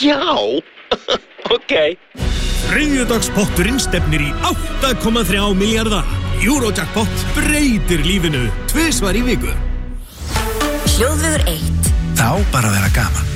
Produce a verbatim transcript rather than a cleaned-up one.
Já, ok. Þriðjudagspotturinn stefnir í átta komma þrjá milljarða. Eurojackpot breytir lífinu tvisvar í viku. Hljóðvegur eitt. Það á bara að vera gaman.